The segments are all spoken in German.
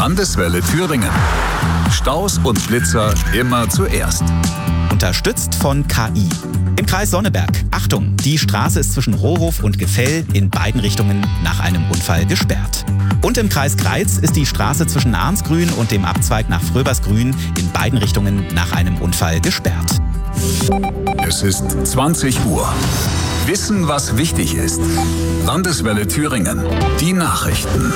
Landeswelle Thüringen. Staus und Blitzer immer zuerst. Unterstützt von KI. Im Kreis Sonneberg. Achtung, die Straße ist zwischen Rohrow und Gefell in beiden Richtungen nach einem Unfall gesperrt. Und im Kreis Greiz ist die Straße zwischen Arnsgrün und dem Abzweig nach Fröbersgrün in beiden Richtungen nach einem Unfall gesperrt. Es ist 20 Uhr. Wissen, was wichtig ist. Landeswelle Thüringen. Die Nachrichten.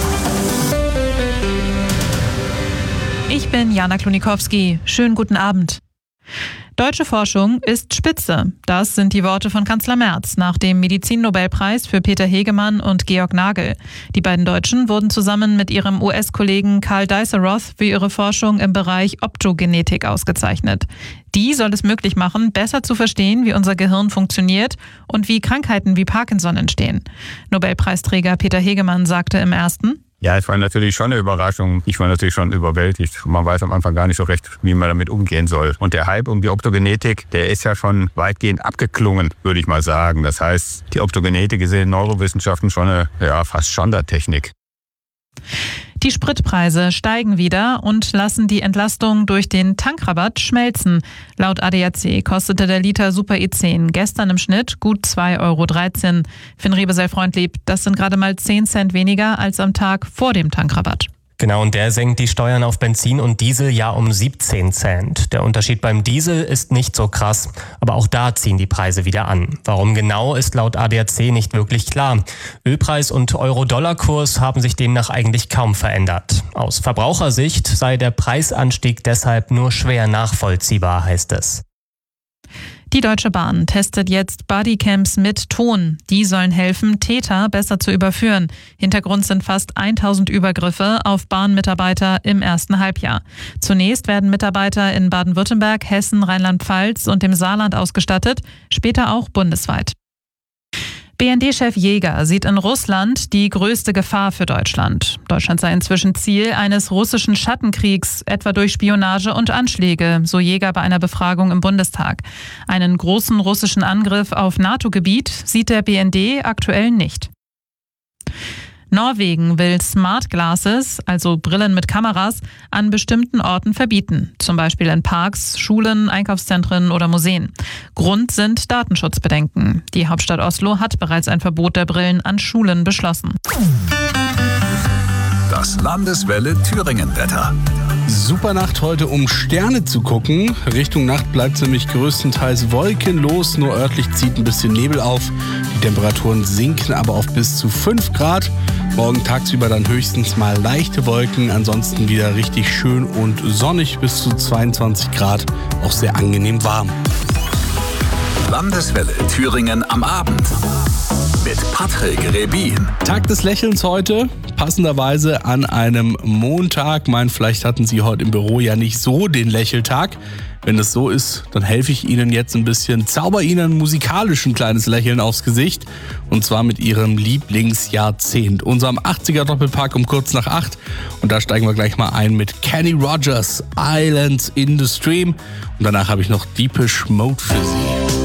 Ich bin Jana Klonikowski. Schönen guten Abend. Deutsche Forschung ist spitze. Das sind die Worte von Kanzler Merz nach dem Medizinnobelpreis für Peter Hegemann und Georg Nagel. Die beiden Deutschen wurden zusammen mit ihrem US-Kollegen Karl Deisseroth für ihre Forschung im Bereich Optogenetik ausgezeichnet. Die soll es möglich machen, besser zu verstehen, wie unser Gehirn funktioniert und wie Krankheiten wie Parkinson entstehen. Nobelpreisträger Peter Hegemann sagte im ersten: Ja, es war natürlich schon eine Überraschung. Ich war natürlich schon überwältigt. Man weiß am Anfang gar nicht so recht, wie man damit umgehen soll. Und der Hype um die Optogenetik, der ist ja schon weitgehend abgeklungen, würde ich mal sagen. Das heißt, die Optogenetik ist in den Neurowissenschaften schon eine fast Sondertechnik. Die Spritpreise steigen wieder und lassen die Entlastung durch den Tankrabatt schmelzen. Laut ADAC kostete der Liter Super E10 gestern im Schnitt gut 2,13 €. Finn Rebesell-Freundlieb, das sind gerade mal 10 Cent weniger als am Tag vor dem Tankrabatt. Genau, und der senkt die Steuern auf Benzin und Diesel ja um 17 Cent. Der Unterschied beim Diesel ist nicht so krass, aber auch da ziehen die Preise wieder an. Warum genau, ist laut ADAC nicht wirklich klar. Ölpreis und Euro-Dollar-Kurs haben sich demnach eigentlich kaum verändert. Aus Verbrauchersicht sei der Preisanstieg deshalb nur schwer nachvollziehbar, heißt es. Die Deutsche Bahn testet jetzt Bodycams mit Ton. Die sollen helfen, Täter besser zu überführen. Hintergrund sind fast 1000 Übergriffe auf Bahnmitarbeiter im ersten Halbjahr. Zunächst werden Mitarbeiter in Baden-Württemberg, Hessen, Rheinland-Pfalz und dem Saarland ausgestattet, später auch bundesweit. BND-Chef Jäger sieht in Russland die größte Gefahr für Deutschland. Deutschland sei inzwischen Ziel eines russischen Schattenkriegs, etwa durch Spionage und Anschläge, so Jäger bei einer Befragung im Bundestag. Einen großen russischen Angriff auf NATO-Gebiet sieht der BND aktuell nicht. Norwegen will Smart Glasses, also Brillen mit Kameras, an bestimmten Orten verbieten, zum Beispiel in Parks, Schulen, Einkaufszentren oder Museen. Grund sind Datenschutzbedenken. Die Hauptstadt Oslo hat bereits ein Verbot der Brillen an Schulen beschlossen. Das Landeswelle Thüringen-Wetter. Super Nacht heute, um Sterne zu gucken. Richtung Nacht bleibt es nämlich größtenteils wolkenlos, nur örtlich zieht ein bisschen Nebel auf. Die Temperaturen sinken aber auf bis zu 5 Grad. Morgen tagsüber dann höchstens mal leichte Wolken, ansonsten wieder richtig schön und sonnig bis zu 22 Grad, auch sehr angenehm warm. Landeswelle Thüringen am Abend. Mit Patrick Rebin. Tag des Lächelns heute, passenderweise an einem Montag. Vielleicht hatten Sie heute im Büro ja nicht so den Lächeltag. Wenn es so ist, dann helfe ich Ihnen jetzt ein bisschen, zauber Ihnen musikalisch ein kleines Lächeln aufs Gesicht. Und zwar mit Ihrem Lieblingsjahrzehnt. Unserem 80er Doppelpack um kurz nach 8. Und da steigen wir gleich mal ein mit Kenny Rogers, Islands in the Stream. Und danach habe ich noch Deepish Mode für Sie.